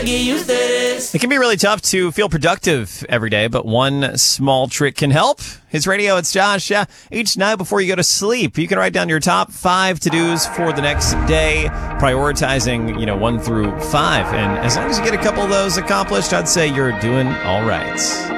get used to this. It can be really tough to feel productive every day, but one small trick can help. His radio, it's Josh. Yeah, each night before you go to sleep, you can write down your top 5 to-dos for the next day, prioritizing, 1 through 5. And as long as you get a couple of those accomplished, I'd say you're doing all right.